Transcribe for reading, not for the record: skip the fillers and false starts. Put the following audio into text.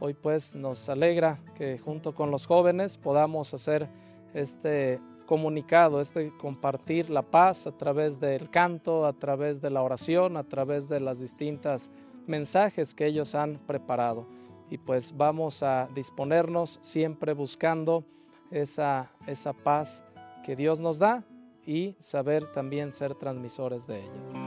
Hoy pues nos alegra que junto con los jóvenes podamos hacer este comunicado, compartir la paz a través del canto, a través de la oración, a través de las distintas mensajes que ellos han preparado. Y pues vamos a disponernos siempre buscando esa paz que Dios nos da y saber también ser transmisores de ella.